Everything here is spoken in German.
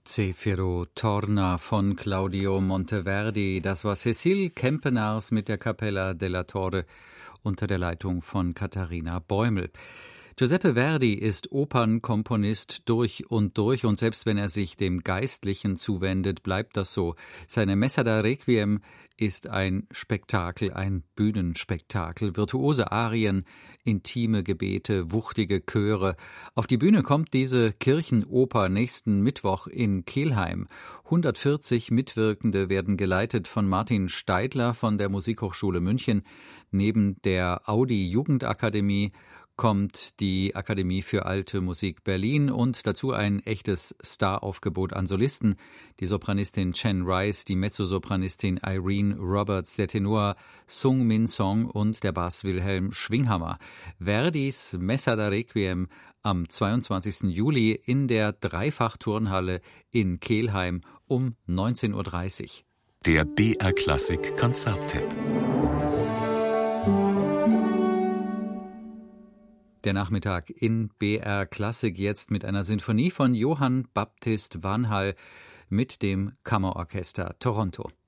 Zefiro Torna von Claudio Monteverdi. Das war Cécile Kempenars mit der Capella della Torre unter der Leitung von Katharina Bäumel. Giuseppe Verdi ist Opernkomponist durch und selbst wenn er sich dem Geistlichen zuwendet, bleibt das so. Seine Messa da Requiem ist ein Spektakel, ein Bühnenspektakel. Virtuose Arien, intime Gebete, wuchtige Chöre. Auf die Bühne kommt diese Kirchenoper nächsten Mittwoch in Kelheim. 140 Mitwirkende werden geleitet von Martin Steidler von der Musikhochschule München. Neben der Audi Jugendakademie kommt die Akademie für Alte Musik Berlin und dazu ein echtes Staraufgebot an Solisten. Die Sopranistin Chen Rice, die Mezzosopranistin Irene Roberts, der Tenor Sung Min Song und der Bass Wilhelm Schwinghammer. Verdis Messa da Requiem am 22. Juli in der Dreifachturnhalle in Kelheim um 19:30 Uhr. Der BR Klassik Konzerttipp. Der Nachmittag in BR Klassik jetzt mit einer Sinfonie von Johann Baptist Vanhal mit dem Kammerorchester Toronto.